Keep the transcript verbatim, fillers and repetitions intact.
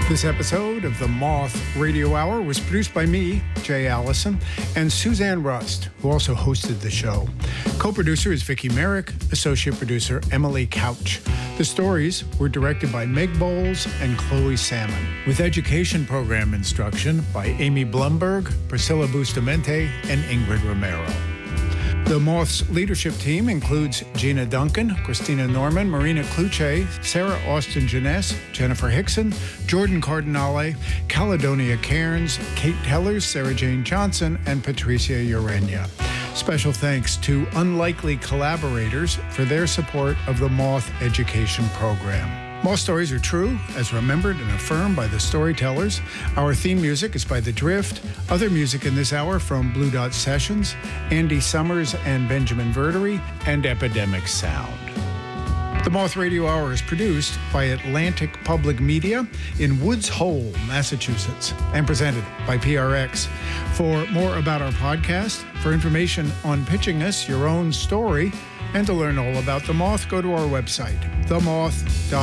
This episode of the Moth Radio Hour was produced by me, Jay Allison, and Suzanne Rust, who also hosted the show. Co-producer is Vicki Merrick, associate producer Emily Couch. The stories were directed by Meg Bowles and Chloe Salmon, with education program instruction by Amy Blumberg, Priscilla Bustamante, and Ingrid Romero. The Moth's leadership team includes Gina Duncan, Christina Norman, Marina Kluche, Sarah Austin Jeunesse, Jennifer Hickson, Jordan Cardinale, Caledonia Cairns, Kate Tellers, Sarah Jane Johnson, and Patricia Urania. Special thanks to unlikely collaborators for their support of the Moth Education Program. Moth stories are true, as remembered and affirmed by the storytellers. Our theme music is by The Drift. Other music in this hour from Blue Dot Sessions, Andy Summers and Benjamin Verdery, and Epidemic Sound. The Moth Radio Hour is produced by Atlantic Public Media in Woods Hole, Massachusetts, and presented by P R X. For more about our podcast, for information on pitching us your own story, and to learn all about The Moth, go to our website, the moth dot com.